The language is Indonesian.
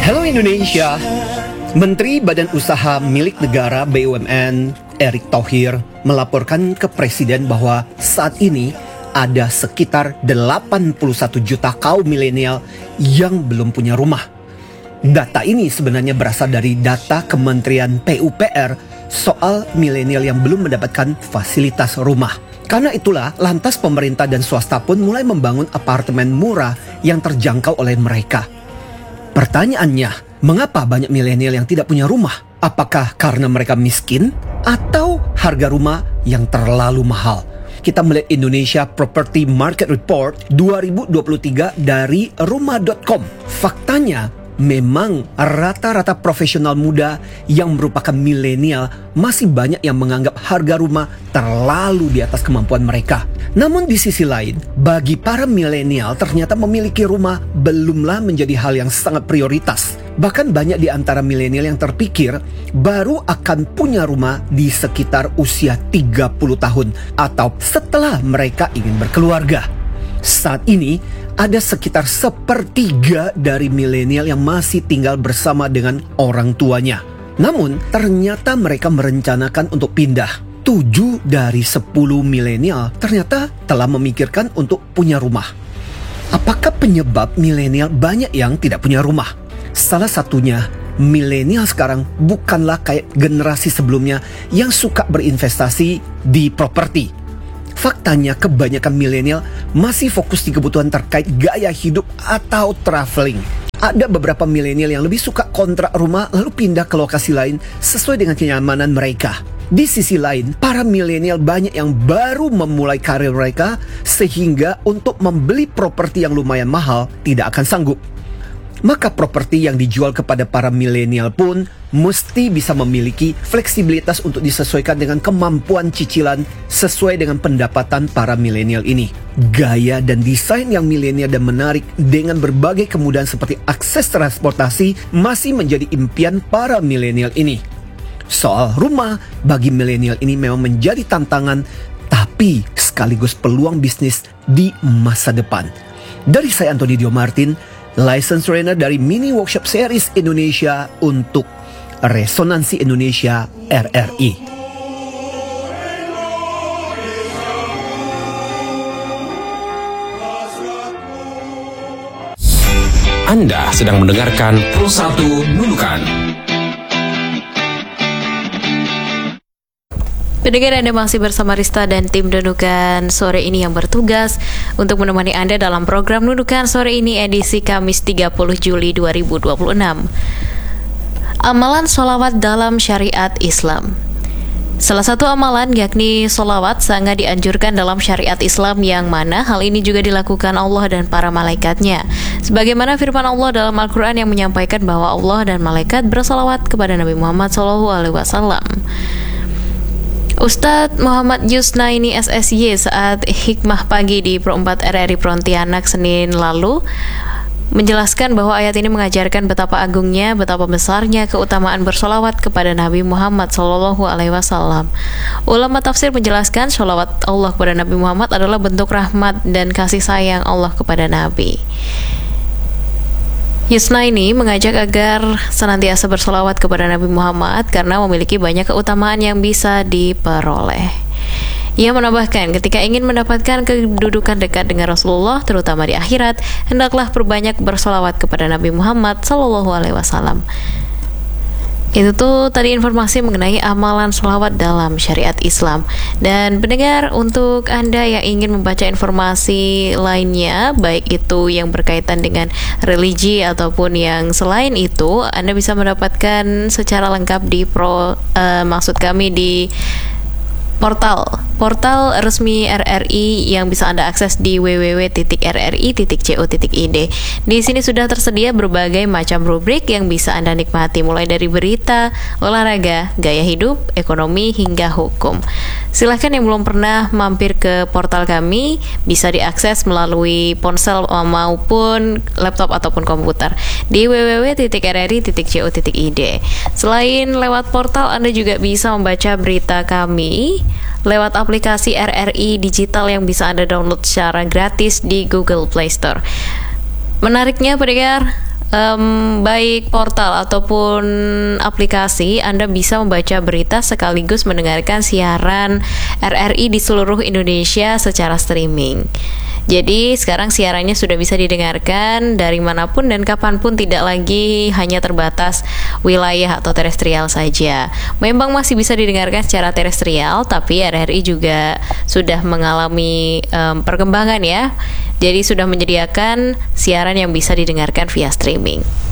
Hello Indonesia. Menteri Badan Usaha Milik Negara BUMN Erick Thohir melaporkan ke Presiden bahwa saat ini ada sekitar 81 juta kaum milenial yang belum punya rumah. Data ini sebenarnya berasal dari data Kementerian PUPR soal milenial yang belum mendapatkan fasilitas rumah. Karena itulah, lantas pemerintah dan swasta pun mulai membangun apartemen murah yang terjangkau oleh mereka. Pertanyaannya, mengapa banyak milenial yang tidak punya rumah? Apakah karena mereka miskin atau harga rumah yang terlalu mahal? Kita melihat Indonesia Property Market Report 2023 dari rumah.com. Faktanya, memang rata-rata profesional muda yang merupakan milenial masih banyak yang menganggap harga rumah terlalu di atas kemampuan mereka. Namun di sisi lain, bagi para milenial ternyata memiliki rumah belumlah menjadi hal yang sangat prioritas. Bahkan banyak di antara milenial yang terpikir baru akan punya rumah di sekitar usia 30 tahun atau setelah mereka ingin berkeluarga. Saat ini, ada sekitar sepertiga dari milenial yang masih tinggal bersama dengan orang tuanya. Namun, ternyata mereka merencanakan untuk pindah. 7 dari 10 milenial ternyata telah memikirkan untuk punya rumah. Apakah penyebab milenial banyak yang tidak punya rumah? Salah satunya, milenial sekarang bukanlah kayak generasi sebelumnya yang suka berinvestasi di properti. Faktanya kebanyakan milenial masih fokus di kebutuhan terkait gaya hidup atau traveling. Ada beberapa milenial yang lebih suka kontrak rumah lalu pindah ke lokasi lain sesuai dengan kenyamanan mereka. Di sisi lain, para milenial banyak yang baru memulai karir mereka sehingga untuk membeli properti yang lumayan mahal tidak akan sanggup. Maka properti yang dijual kepada para milenial pun mesti bisa memiliki fleksibilitas untuk disesuaikan dengan kemampuan cicilan sesuai dengan pendapatan para milenial ini. Gaya dan desain yang milenial dan menarik dengan berbagai kemudahan seperti akses transportasi masih menjadi impian para milenial ini. Soal rumah bagi milenial ini memang menjadi tantangan, tapi sekaligus peluang bisnis di masa depan. Dari saya Antoni Dio Martin, License Trainer dari Mini Workshop Series Indonesia untuk Resonansi Indonesia RRI. Anda sedang mendengarkan Pro 1 Nunukan. Pendengar, Anda masih bersama Rista dan tim Nunukan sore ini yang bertugas untuk menemani Anda dalam program Nunukan sore ini edisi Kamis 30 Juli 2026. Amalan sholawat dalam syariat Islam. Salah satu amalan yakni sholawat sangat dianjurkan dalam syariat Islam yang mana hal ini juga dilakukan Allah dan para malaikatnya. Sebagaimana firman Allah dalam Al-Quran yang menyampaikan bahwa Allah dan malaikat bersalawat kepada Nabi Muhammad SAW. Ustadz Muhammad Yusnaini SSY saat Hikmah Pagi di Pro 4 RRI Pontianak Senin lalu menjelaskan bahwa ayat ini mengajarkan betapa agungnya, betapa besarnya keutamaan bersolawat kepada Nabi Muhammad SAW. Ulama tafsir menjelaskan sholawat Allah kepada Nabi Muhammad adalah bentuk rahmat dan kasih sayang Allah kepada Nabi. Yusna ini mengajak agar senantiasa bersolawat kepada Nabi Muhammad karena memiliki banyak keutamaan yang bisa diperoleh. Ia menambahkan, ketika ingin mendapatkan kedudukan dekat dengan Rasulullah, terutama di akhirat, hendaklah perbanyak bersolawat kepada Nabi Muhammad SAW. Itu tuh tadi informasi mengenai amalan sholawat dalam syariat Islam. Dan pendengar, untuk Anda yang ingin membaca informasi lainnya, baik itu yang berkaitan dengan religi ataupun yang selain itu, Anda bisa mendapatkan secara lengkap di portal resmi RRI yang bisa Anda akses di www.rri.co.id. Di sini sudah tersedia berbagai macam rubrik yang bisa Anda nikmati, mulai dari berita, olahraga, gaya hidup, ekonomi, hingga hukum. Silahkan yang belum pernah mampir ke portal kami, bisa diakses melalui ponsel maupun laptop ataupun komputer di www.rri.co.id. Selain lewat portal, Anda juga bisa membaca berita kami lewat aplikasi RRI Digital yang bisa Anda download secara gratis di Google Play Store. Menariknya pendengar, baik portal ataupun aplikasi, Anda bisa membaca berita sekaligus mendengarkan siaran RRI di seluruh Indonesia secara streaming. Jadi sekarang siarannya sudah bisa didengarkan dari manapun dan kapanpun, tidak lagi hanya terbatas wilayah atau terestrial saja. Memang masih bisa didengarkan secara terestrial, tapi RRI juga sudah mengalami perkembangan ya. Jadi sudah menyediakan siaran yang bisa didengarkan via streaming.